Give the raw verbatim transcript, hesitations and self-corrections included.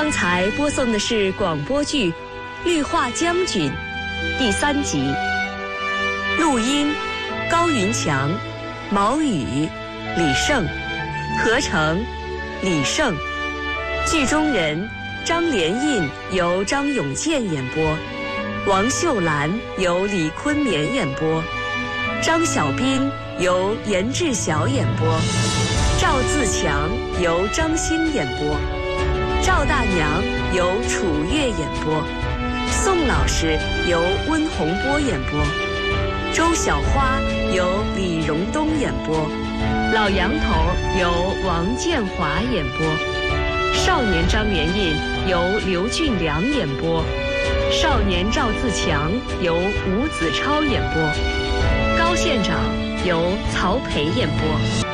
刚才播送的是广播剧《绿化将军》第三集，录音高云强、毛宇、李胜，合成李胜，剧中人张连印由张永健演播，王秀兰由李坤勉演播，张小斌由严志晓演播，赵自强由张欣演播，赵大娘由楚月演播，宋老师由温洪波演播，周小花由李荣东演播，老杨头由王建华演播，少年张连印由刘俊良演播，少年赵自强由吴子超演播，高县长由曹培演播。